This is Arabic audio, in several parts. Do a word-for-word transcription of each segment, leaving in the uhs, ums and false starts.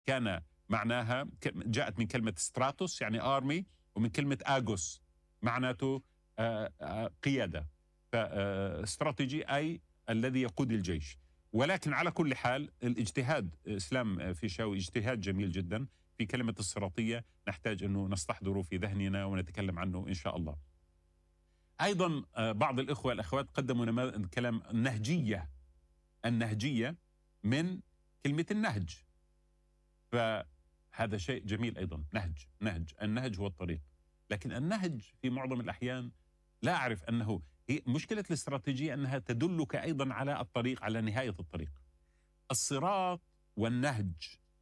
كان معناها جاءت من كلمة ستراتوس يعني آرمي، ومن كلمة آغوس معناته قيادة، فاستراتيجي أي الذي يقود الجيش. ولكن على كل حال الاجتهاد إسلام فيشاوي اجتهاد جميل جدا في كلمة الصراطية، نحتاج أنه نستحضره في ذهننا ونتكلم عنه إن شاء الله. أيضا بعض الإخوة والأخوات قدموا كلام النهجية، النهجية من كلمة النهج، فهذا شيء جميل أيضا. نهج نهج النهج هو الطريق، لكن النهج في معظم الأحيان لا أعرف أنه هي مشكلة الاستراتيجية أنها تدلك أيضا على الطريق، على نهاية الطريق. الصراط والنهج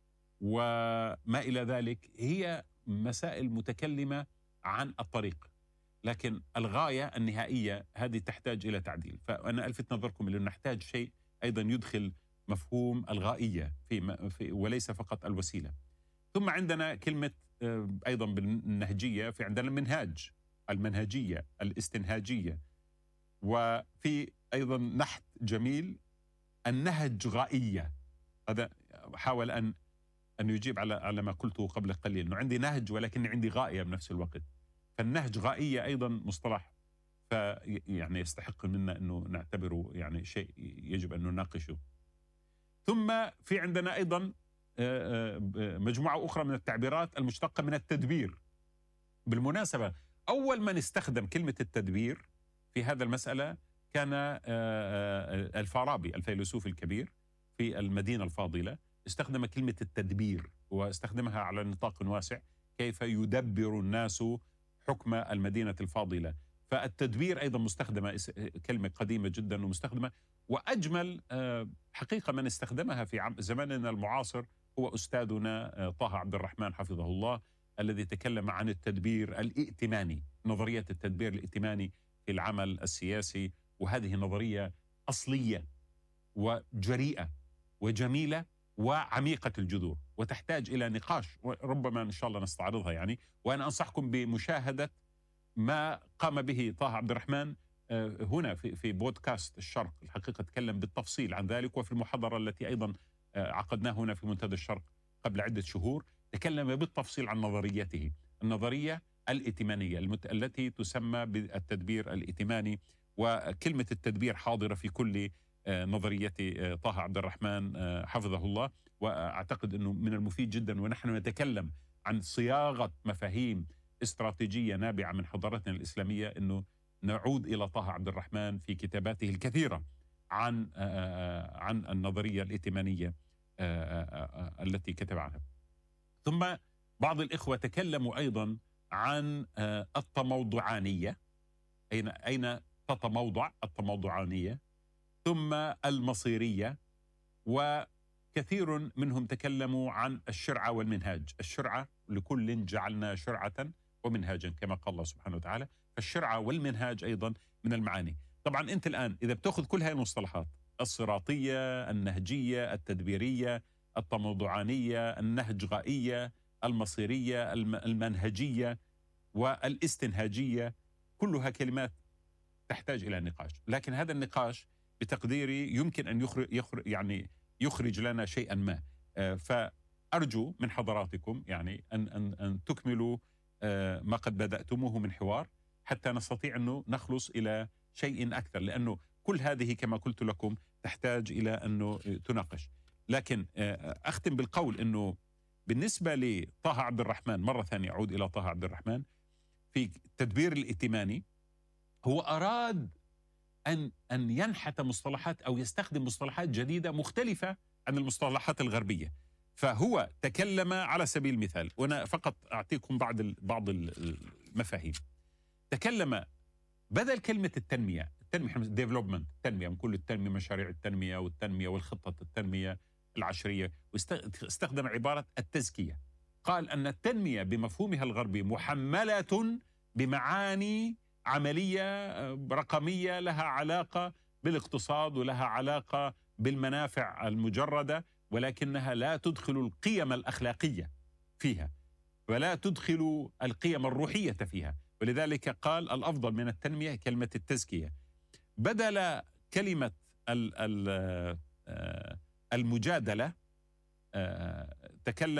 وما إلى ذلك هي مسائل متكلمة عن الطريق، لكن الغاية النهائية هذه تحتاج إلى تعديل. فأنا ألفت نظركم إلى نحتاج شيء أيضا يدخل مفهوم الغائية في, في وليس فقط الوسيلة. ثم عندنا كلمة أيضا بالنهجية، في عندنا المنهاج، المنهجية، الاستنهاجية، وفي أيضا نحت جميل النهج غائية. هذا حاول أن أن يجيب على على ما قلته قبل قليل، أنه عندي نهج ولكن عندي غائية بنفس الوقت. فالنهج غائية أيضا مصطلح فيعني يستحق منا أنه نعتبره يعني شيء يجب أن نناقشه. ثم في عندنا أيضا مجموعة أخرى من التعبيرات المشتقة من التدبير. بالمناسبة أول من استخدم كلمة التدبير في هذا المسألة كان الفارابي الفيلسوف الكبير في المدينة الفاضلة، استخدم كلمة التدبير واستخدمها على نطاق واسع، كيف يدبر الناس حكم المدينة الفاضلة. فالتدبير أيضا مستخدمة، كلمة قديمة جدا ومستخدمة، وأجمل حقيقة من استخدمها في زماننا المعاصر هو أستاذنا طه عبد الرحمن حفظه الله، الذي تكلم عن التدبير الائتماني، نظرية التدبير الائتماني في العمل السياسي. وهذه نظرية أصلية وجريئة وجميلة وعميقة الجذور، وتحتاج إلى نقاش، وربما إن شاء الله نستعرضها يعني. وأنا أنصحكم بمشاهدة ما قام به طه عبد الرحمن هنا في في بودكاست الشرق، الحقيقة تكلم بالتفصيل عن ذلك، وفي المحاضرة التي أيضا عقدناها هنا في منتدى الشرق قبل عدة شهور تكلم بالتفصيل عن نظريته، النظرية الائتمانية التي تسمى بالتدبير الائتماني. وكلمة التدبير حاضرة في كل نظرية طه عبد الرحمن حفظه الله، وأعتقد أنه من المفيد جدا ونحن نتكلم عن صياغة مفاهيم استراتيجية نابعة من حضارتنا الإسلامية، أنه نعود إلى طه عبد الرحمن في كتاباته الكثيرة عن عن النظرية الائتمانية التي كتب عنها. ثم بعض الإخوة تكلموا أيضا عن التموضعانية، أين أين تتموضع التموضعانية، ثم المصيرية، وكثير منهم تكلموا عن الشرعة والمنهاج. الشرعة لكل جعلنا شرعة ومنهاجا كما قال الله سبحانه وتعالى، فالشرعة والمنهاج أيضا من المعاني. طبعا أنت الآن إذا بتأخذ كل هذه المصطلحات، الصراطية، النهجية، التدبيرية، التموضعانية، النهجغائية، المصيرية، المنهجية، والاستنهاجية، كلها كلمات تحتاج إلى نقاش. لكن هذا النقاش بتقديري يمكن أن يخرج, يخرج يعني يخرج لنا شيئا ما. فأرجو من حضراتكم يعني أن, أن, أن تكملوا ما قد بدأتموه من حوار، حتى نستطيع أنه نخلص إلى شيء أكثر، لأنه كل هذه كما قلت لكم تحتاج إلى أنه تناقش. لكن أختم بالقول أنه بالنسبة لطه عبد الرحمن، مرة ثانية أعود إلى طه عبد الرحمن، في التدبير الائتماني هو أراد أن أن ينحت مصطلحات أو يستخدم مصطلحات جديدة مختلفة عن المصطلحات الغربية. فهو تكلم على سبيل المثال، وأنا فقط أعطيكم بعض بعض المفاهيم. تكلم بدل كلمة التنمية، التنمية ديفلوبمنت، التنمية من كل التنمية، مشاريع التنمية والتنمية والخطة التنمية العشرية، واستخدم عبارة التزكية. قال أن التنمية بمفهومها الغربي محملة بمعاني عملية رقمية لها علاقة بالاقتصاد ولها علاقة بالمنافع المجردة، ولكنها لا تدخل القيم الأخلاقية فيها ولا تدخل القيم الروحية فيها. ولذلك قال الأفضل من التنمية كلمة التزكية، بدل كلمة المجادلة تكلم